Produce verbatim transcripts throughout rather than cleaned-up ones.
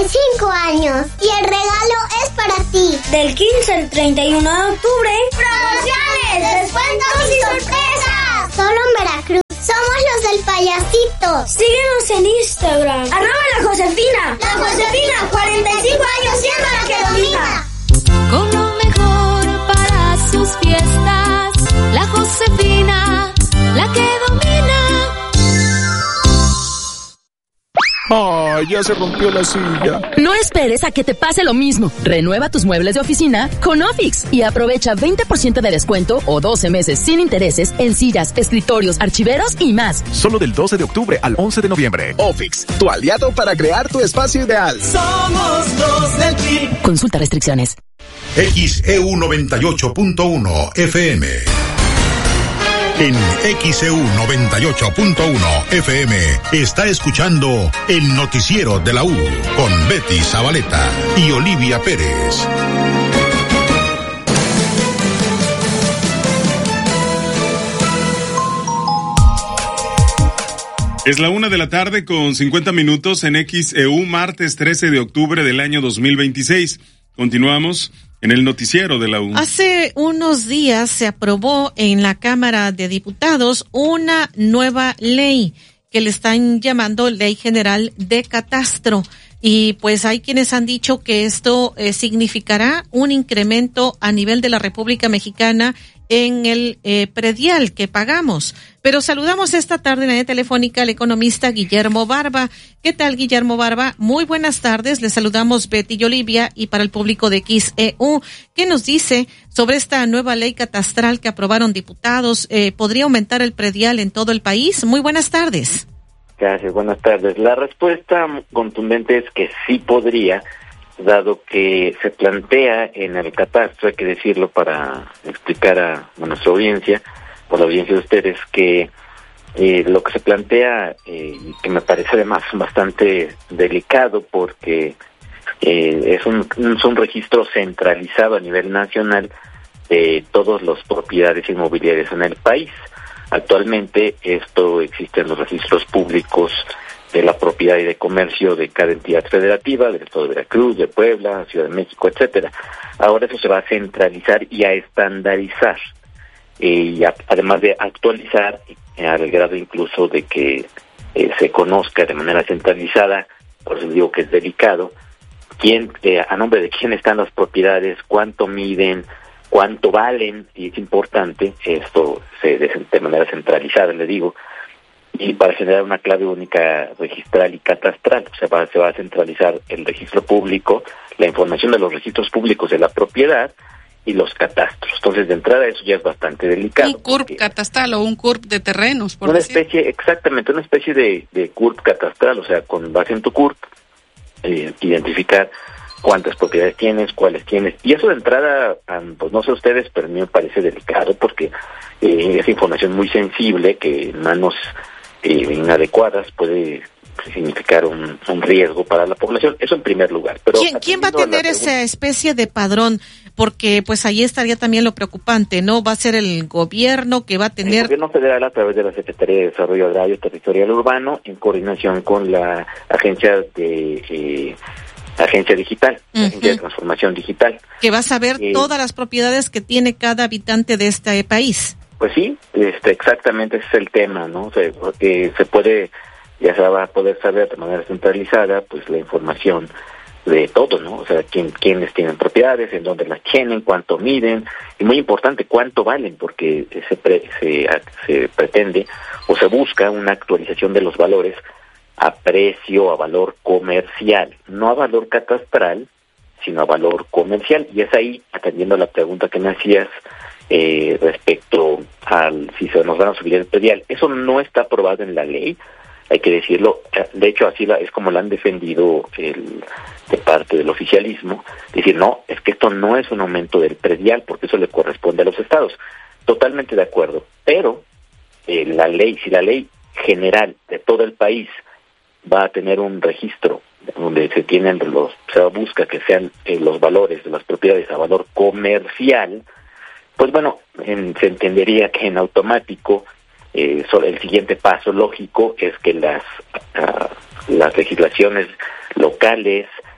cinco años y el regalo es para ti. Del quince al treinta y uno de octubre, promociones, descuentos y sorpresas. Solo en Veracruz. Somos los del payasito. Síguenos en Instagram. Arroba la Josefina. La Josefina, cuarenta y cinco años siendo la que domina. Con lo mejor para sus fiestas, la Josefina, la que domina. ¡Ah, ya se rompió la silla! No esperes a que te pase lo mismo. Renueva tus muebles de oficina con Ofix y aprovecha veinte por ciento de descuento o doce meses sin intereses en sillas, escritorios, archiveros y más. Solo del doce de octubre al once de noviembre. Ofix, tu aliado para crear tu espacio ideal. Somos los del P R I. Consulta restricciones. X E U noventa y ocho punto uno F M. En X E U noventa y ocho punto uno F M está escuchando el noticiero de la U con Betty Zabaleta y Olivia Pérez. Es la una de la tarde con cincuenta minutos en X E U, martes trece de octubre del año dos mil veintiséis. Continuamos en el noticiero de la U. Hace unos días se aprobó en la Cámara de Diputados una nueva ley que le están llamando Ley General de Catastro. Y pues hay quienes han dicho que esto eh, significará un incremento a nivel de la República Mexicana en el eh, predial que pagamos. Pero saludamos esta tarde en la línea telefónica al economista Guillermo Barba. ¿Qué tal, Guillermo Barba? Muy buenas tardes. Les saludamos Betty y Olivia y para el público de X E U. ¿Qué nos dice sobre esta nueva ley catastral que aprobaron diputados? Eh, ¿Podría aumentar el predial en todo el país? Muy buenas tardes. Gracias, buenas tardes. La respuesta contundente es que sí podría, dado que se plantea en el catastro, hay que decirlo para explicar a, a nuestra audiencia, por la audiencia de ustedes, que eh, lo que se plantea, eh, que me parece además bastante delicado, porque eh, es un, es un registro centralizado a nivel nacional de todas las propiedades inmobiliarias en el país. Actualmente esto existe en los registros públicos de la propiedad y de comercio de cada entidad federativa, del estado de Veracruz, de Puebla, Ciudad de México, etcétera. Ahora eso se va a centralizar y a estandarizar, eh, y a, además de actualizar, eh, al grado incluso de que eh, se conozca de manera centralizada, por eso digo que es delicado, quién, eh, a nombre de quién están las propiedades, cuánto miden, cuánto valen, y es importante, esto se de, de manera centralizada, le digo, y para generar una clave única registral y catastral. O sea, va, se va a centralizar el registro público, la información de los registros públicos de la propiedad y los catastros. Entonces, de entrada, eso ya es bastante delicado. Un C U R P catastral o un C U R P de terrenos, por Una decir. especie, exactamente, una especie de, de C U R P catastral, o sea, con base en tu C U R P, eh, identificar cuántas propiedades tienes, cuáles tienes. Y eso de entrada, pues no sé ustedes, pero a mí me parece delicado porque eh, es información muy sensible que en manos eh, inadecuadas puede significar un, un riesgo para la población. Eso en primer lugar. Pero ¿Quién, ¿quién va a tener a esa especie de padrón? Porque pues ahí estaría también lo preocupante, ¿no? Va a ser el gobierno que va a tener... El gobierno federal a través de la Secretaría de Desarrollo Agrario Territorial Urbano, en coordinación con la agencia de... Eh, Agencia Digital, uh-huh. Agencia de Transformación Digital. Que va a saber eh, todas las propiedades que tiene cada habitante de este país. Pues sí, este, exactamente ese es el tema, ¿no? O sea, porque se puede, ya se va a poder saber de manera centralizada, pues la información de todo, ¿no? O sea, quién, quiénes tienen propiedades, en dónde las tienen, cuánto miden, y muy importante, cuánto valen, porque se, pre, se, se pretende o se busca una actualización de los valores a precio, a valor comercial, no a valor catastral, sino a valor comercial. Y es ahí, atendiendo a la pregunta que me hacías eh, respecto al si se nos van a subir el predial. Eso no está aprobado en la ley, hay que decirlo. De hecho, así la, es como la han defendido el, de parte del oficialismo. Decir, no, es que esto no es un aumento del predial, porque eso le corresponde a los estados. Totalmente de acuerdo. Pero eh, la ley, si la ley general de todo el país va a tener un registro donde se tienen los, se busca que sean eh, los valores de las propiedades a valor comercial, pues bueno, en, se entendería que en automático eh, sobre el siguiente paso lógico es que las uh, las legislaciones locales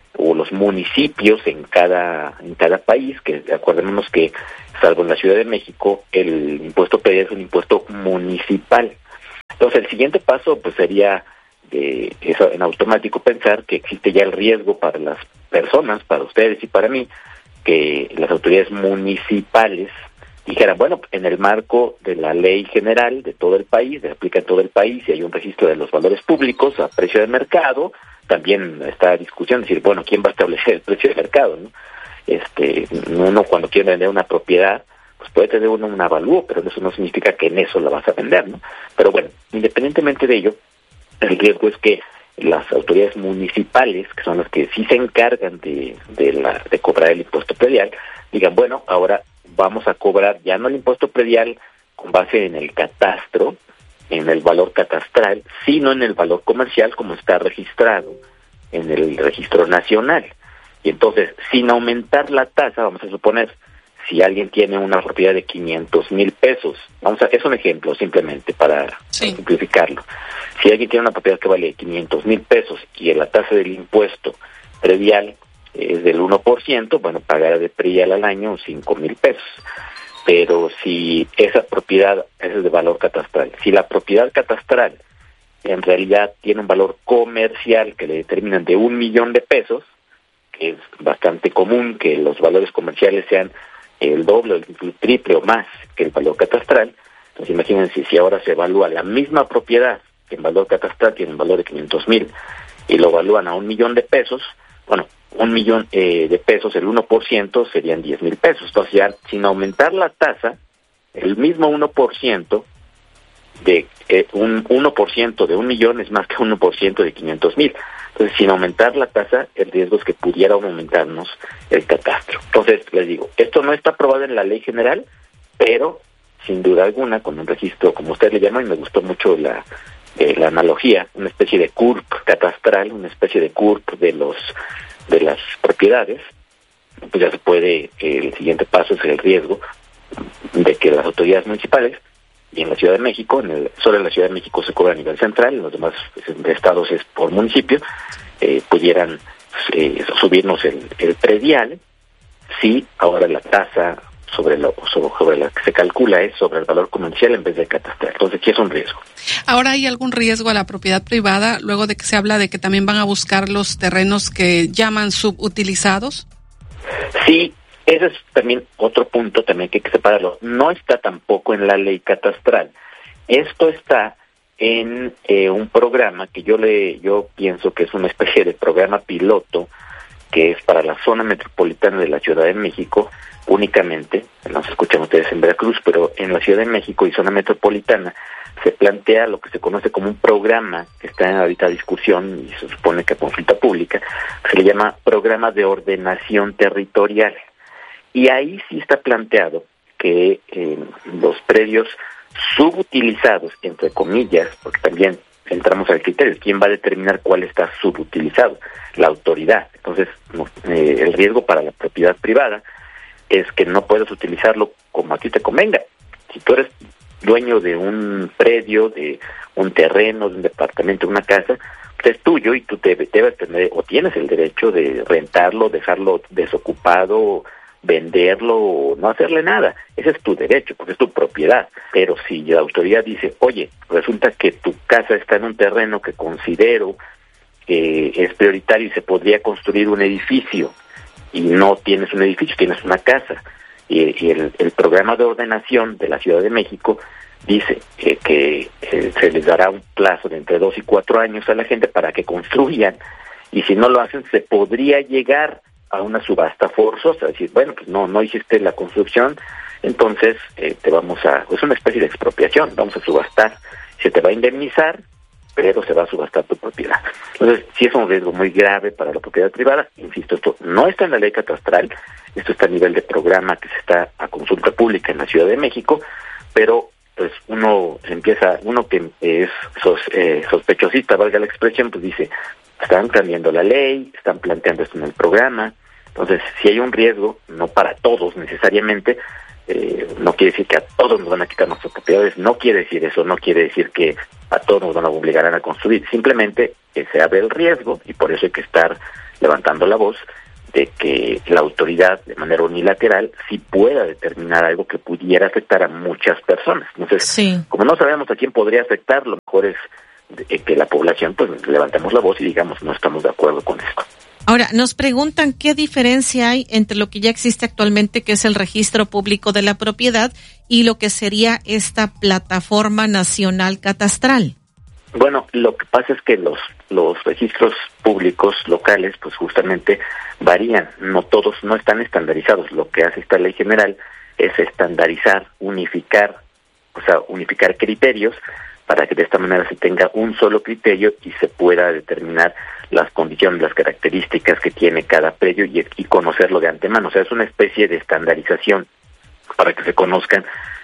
los municipios en cada en cada país, que acordémonos que salvo en la Ciudad de México el impuesto predial es un impuesto municipal. Entonces el siguiente paso pues sería de eso, en automático pensar que existe ya el riesgo para las personas, para ustedes y para mí, que las autoridades municipales dijeran, bueno, en el marco de la ley general de todo el país, se aplica en todo el país y hay un registro de los valores públicos a precio de mercado, también está discusión, decir, bueno, ¿quién va a establecer el precio de mercado? ¿no? Este, uno cuando quiere vender una propiedad, pues puede tener uno un avalúo, pero eso no significa que en eso la vas a vender, ¿no? Pero bueno, independientemente de ello, el riesgo es que las autoridades municipales, que son las que sí se encargan de de, la, de cobrar el impuesto predial, digan, bueno, ahora vamos a cobrar ya no el impuesto predial con base en el catastro, en el valor catastral, sino en el valor comercial como está registrado en el registro nacional. Y entonces, sin aumentar la tasa, vamos a suponer, si alguien tiene una propiedad de quinientos mil pesos, vamos a, es un ejemplo simplemente para, sí. para simplificarlo. Si alguien tiene una propiedad que vale quinientos mil pesos y la tasa del impuesto predial es del uno por ciento, bueno, pagará de predial al año cinco mil pesos. Pero si esa propiedad es de valor catastral, si la propiedad catastral en realidad tiene un valor comercial que le determinan de un millón de pesos, que es bastante común que los valores comerciales sean el doble, el triple o más que el valor catastral, entonces imagínense si ahora se evalúa la misma propiedad que en valor catastral tiene un valor de quinientos mil y lo evalúan a un millón de pesos, bueno, un millón eh, de pesos, el uno por ciento serían diez mil pesos, entonces ya sin aumentar la tasa, el mismo uno por ciento de eh, un uno por ciento de un millón es más que uno por ciento de quinientos mil. Entonces, sin aumentar la tasa, el riesgo es que pudiera aumentarnos el catastro. Entonces, les digo, esto no está aprobado en la ley general, pero sin duda alguna, con un registro, como usted le llama, y me gustó mucho la eh, la analogía, una especie de C U R P catastral, una especie de C U R P de los de las propiedades, pues ya se puede, eh, el siguiente paso es el riesgo de que las autoridades municipales, y en la Ciudad de México, en el, solo en la Ciudad de México se cobra a nivel central, en los demás estados es por municipio, eh, pudieran eh, subirnos el, el predial, si ahora la tasa sobre, lo, sobre la que se calcula es sobre el valor comercial en vez de catastral. Entonces, sí es un riesgo. Ahora, ¿hay algún riesgo a la propiedad privada luego de que se habla de que también van a buscar los terrenos que llaman subutilizados? Sí. Ese es también otro punto también que hay que separarlo. No está tampoco en la ley catastral. Esto está en eh, un programa que yo le yo pienso que es una especie de programa piloto que es para la zona metropolitana de la Ciudad de México únicamente. No se escuchan ustedes en Veracruz, pero en la Ciudad de México y zona metropolitana se plantea lo que se conoce como un programa que está en ahorita discusión y se supone que a consulta pública, que se le llama Programa de Ordenación Territorial. Y ahí sí está planteado que eh, los predios subutilizados, entre comillas, porque también entramos al criterio, ¿quién va a determinar cuál está subutilizado? La autoridad. Entonces, no, eh, el riesgo para la propiedad privada es que no puedes utilizarlo como a ti te convenga. Si tú eres dueño de un predio, de un terreno, de un departamento, de una casa, pues es tuyo y tú te, debes tener o tienes el derecho de rentarlo, dejarlo desocupado, venderlo o no hacerle nada. Ese es tu derecho, porque es tu propiedad. Pero si la autoridad dice, oye, resulta que tu casa está en un terreno que considero que es prioritario y se podría construir un edificio, y no tienes un edificio, tienes una casa, y, y el, el programa de ordenación de la Ciudad de México dice que, que eh, se les dará un plazo de entre dos y cuatro años a la gente para que construyan, y si no lo hacen se podría llegar a una subasta forzosa, es decir, bueno, pues no no hiciste la construcción, entonces eh, te vamos a, es una especie de expropiación, vamos a subastar, se te va a indemnizar, pero se va a subastar tu propiedad. Entonces, sí es un riesgo muy grave para la propiedad privada, insisto, esto no está en la ley catastral, esto está a nivel de programa que se está a consulta pública en la Ciudad de México, pero pues uno empieza, uno que es sos, eh, sospechosista, valga la expresión, pues dice, están cambiando la ley, están planteando esto en el programa. Entonces, si hay un riesgo, no para todos necesariamente, eh, no quiere decir que a todos nos van a quitar nuestras propiedades, no quiere decir eso, no quiere decir que a todos nos van a obligar a construir, simplemente que se abre el riesgo y por eso hay que estar levantando la voz de que la autoridad de manera unilateral sí pueda determinar algo que pudiera afectar a muchas personas. Entonces, sí. como no sabemos a quién podría afectar, lo mejor es de, que la población pues levantemos la voz y digamos no estamos de acuerdo con esto. Ahora, nos preguntan qué diferencia hay entre lo que ya existe actualmente, que es el registro público de la propiedad, y lo que sería esta plataforma nacional catastral. Bueno, lo que pasa es que los los registros públicos locales, pues justamente varían, no todos, no están estandarizados. Lo que hace esta ley general es estandarizar, unificar, o sea, unificar criterios para que de esta manera se tenga un solo criterio y se pueda determinar las condiciones, las características que tiene cada predio y, y conocerlo de antemano. O sea, es una especie de estandarización para que se conozcan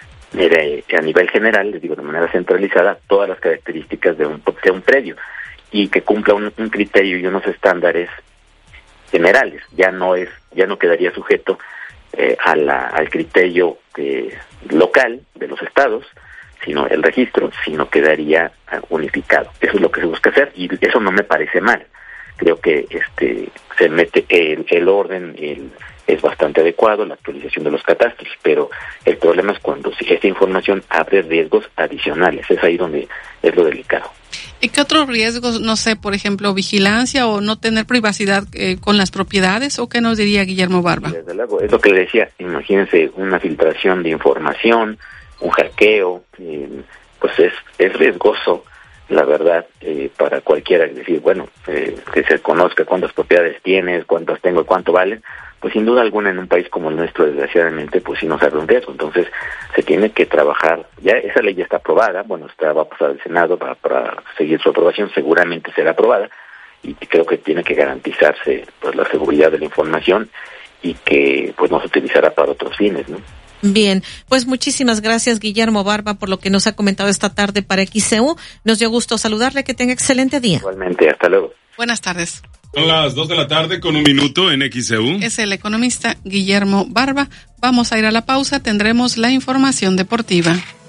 eh, a nivel general, les digo, de manera centralizada, todas las características de un, de un predio y que cumpla un, un criterio y unos estándares generales. Ya no es, ya no quedaría sujeto eh, a la, al criterio eh, local de los estados, sino el registro, sino quedaría unificado. Eso es lo que se busca hacer y eso no me parece mal. Creo que este se mete el, el orden, el, es bastante adecuado, la actualización de los catastros, pero el problema es cuando si esta información abre riesgos adicionales, es ahí donde es lo delicado. ¿Y qué otros riesgos, no sé, por ejemplo, vigilancia o no tener privacidad eh, con las propiedades, o qué nos diría Guillermo Barba? Desde luego, es lo que le decía, imagínense una filtración de información, un hackeo, eh, pues es, es riesgoso, la verdad, eh, para cualquiera. Es decir, bueno, eh, que se conozca cuántas propiedades tienes, cuántas tengo y cuánto valen, pues sin duda alguna en un país como el nuestro, desgraciadamente, pues sí nos abre un riesgo. Entonces, se tiene que trabajar, ya esa ley ya está aprobada, bueno, está, va a pasar al Senado para, para seguir su aprobación, seguramente será aprobada, y creo que tiene que garantizarse pues la seguridad de la información y que pues no se utilizará para otros fines, ¿no? Bien, pues muchísimas gracias, Guillermo Barba, por lo que nos ha comentado esta tarde para X C U. Nos dio gusto saludarle, que tenga excelente día. Igualmente, hasta luego. Buenas tardes. Son las dos de la tarde con un minuto en X C U. Es el economista Guillermo Barba. Vamos a ir a la pausa, tendremos la información deportiva.